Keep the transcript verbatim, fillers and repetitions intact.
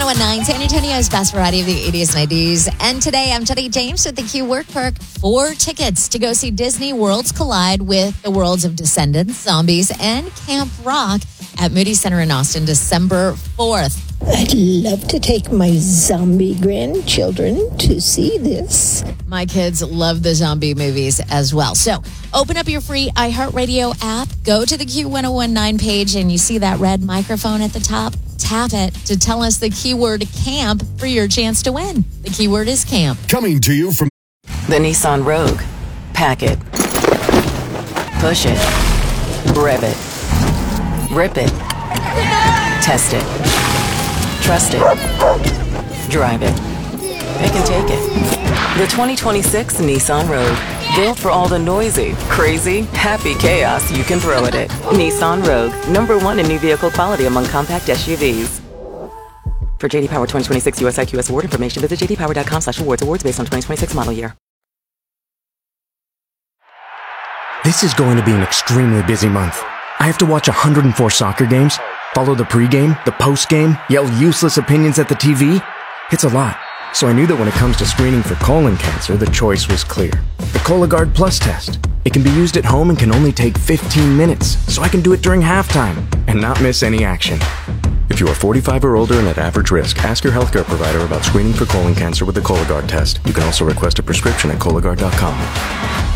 one oh nine, San Antonio's best variety of the eighties and nineties. And today, I'm Jenny James with the Q Word Perk. Four tickets to go see Disney Worlds collide with the worlds of Descendants, Zombies, and Camp Rock at Moody Center in Austin, December fourth. I'd love to take my zombie grandchildren to see this. My kids love the zombie movies as well. So open up your free iHeartRadio app, go to the Q ten nineteen page, and you see that red microphone at the top. Tap it to tell us the keyword camp for your chance to win. The keyword is camp. Coming to you from the Nissan Rogue. Pack it. Push it. Rev it. Rip it. Test it. Trust it. Drive it. Pick and take it. The twenty twenty-six Nissan Rogue. Built for all the noisy, crazy, happy chaos you can throw at it. Nissan Rogue. Number one in new vehicle quality among compact S U Vs. For J D Power twenty twenty-six U S I Q S award information, visit j d power dot com slash awards. Awards based on twenty twenty-six model year. This is going to be an extremely busy month. I have to watch one hundred four soccer games, follow the pregame, the postgame, yell useless opinions at the T V. It's a lot. So I knew that when it comes to screening for colon cancer, the choice was clear. The Cologuard Plus test. It can be used at home and can only take fifteen minutes, so I can do it during halftime and not miss any action. If you are forty-five or older and at average risk, ask your healthcare provider about screening for colon cancer with the Cologuard test. You can also request a prescription at Cologuard dot com.